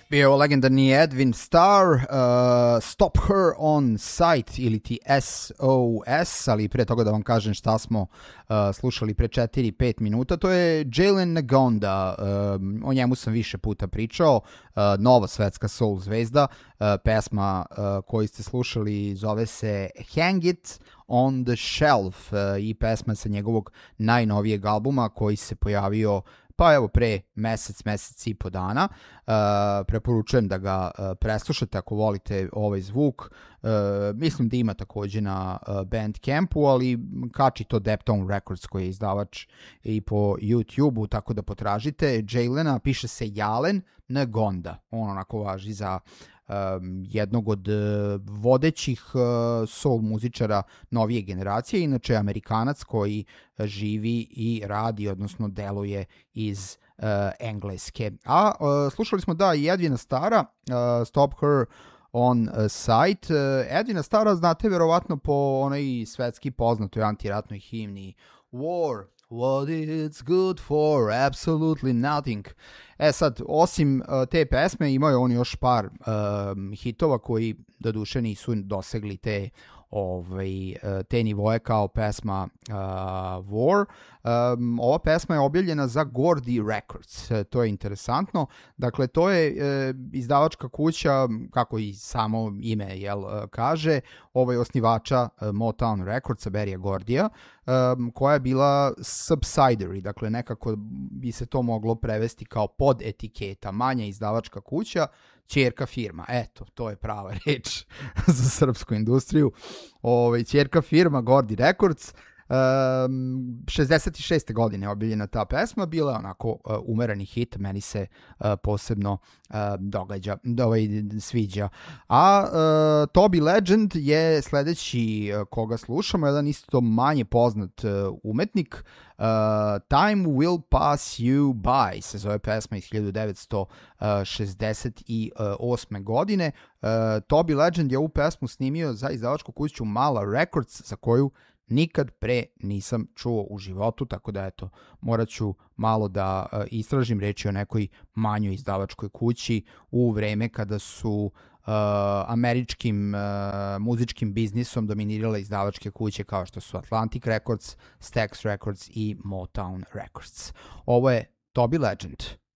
bio legendarni Edwin Starr, Stop Her on Sight ili ti SOS, ali pre toga da vam kažem šta smo slušali pre 4-5 minuta, to je Jalen Ngonda, o njemu sam više puta pričao, nova svetska soul zvezda, pesma koju ste slušali zove se Hang It on the Shelf i pesma sa njegovog najnovijeg albuma koji se pojavio pa evo pre mesec i po dana. Preporučujem da ga preslušate ako volite ovaj zvuk. Mislim da ima takođe na Bandcampu, ali kači to Deptone Records koji je izdavač i po YouTube-u, tako da potražite. Jalena piše se Jalen Ngonda. On onako važi za jednog od vodećih soul muzičara novije generacije, inače Amerikanac koji živi i radi, odnosno deluje iz Engleske. A slušali smo i Edwina Starra, Stop Her on Sight. Edwina Starra znate verovatno po onoj svetski poznatoj antiratnoj himni War, what it's good for, absolutely nothing. Sad, osim te pesme, imao je on još par hitova koji doduše nisu dosegli te nivoje kao pesma War. Ova pesma je objavljena za Gordy Records, to je interesantno. Dakle, to je izdavačka kuća, kako i samo ime kaže, osnivača Motown Recordsa, Berrya Gordija, koja je bila subsidiary, dakle nekako bi se to moglo prevesti kao pod etiketa, manja izdavačka kuća, ćerka firma, eto, to je prava reč za srpsku industriju. Ćerka firma Gordy Records, 66. godine objavljena ta pesma, bila je onako umereni hit, meni se posebno sviđa. A Toby Legend je sledeći koga slušamo, jedan isto manje poznat umetnik. Time Will Pass You By se zove pesma iz 1968. godine. Toby Legend je ovu pesmu snimio za izdavačku kuću Mala Records, za koju nikad pre nisam čuo u životu, tako da eto, morat ću malo da istražim, reći o nekoj manjoj izdavačkoj kući u vreme kada su američkim muzičkim biznisom dominirale izdavačke kuće kao što su Atlantic Records, Stax Records i Motown Records. Ovo je Toby Legend.